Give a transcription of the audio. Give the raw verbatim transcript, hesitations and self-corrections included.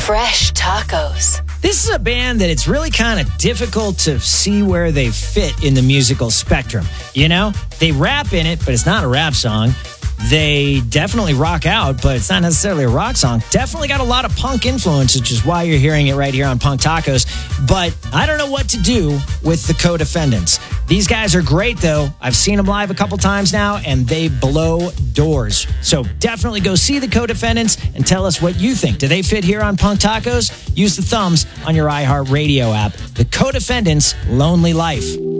Fresh tacos. This is a band that it's really kind of difficult to see where they fit in the musical spectrum. You know, they rap in it, but it's not a rap song. They definitely rock out, but it's not necessarily a rock song. Definitely got a lot of punk influence, which is why you're hearing it right here on Punk Tacos. But I don't know what to do with the Co-Defendants. These guys are great, though. I've seen them live a couple times now, and they blow doors. So definitely go see the Co-Defendants and tell us what you think. Do they fit here on Punk Tacos? Use the thumbs on your iHeartRadio app. The Co-Defendants, Lonely Life.